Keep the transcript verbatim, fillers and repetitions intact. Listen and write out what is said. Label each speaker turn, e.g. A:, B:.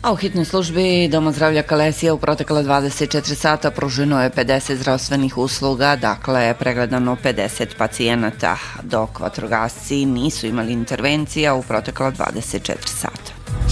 A: A u hitnoj službi Doma zdravlja Kalesija u protekla dvadeset četiri sata pruženo je pedeset zdravstvenih usluga, dakle je pregledano pedeset pacijenata, dok vatrogasci nisu imali intervencija u protekla dvadeset četiri sata.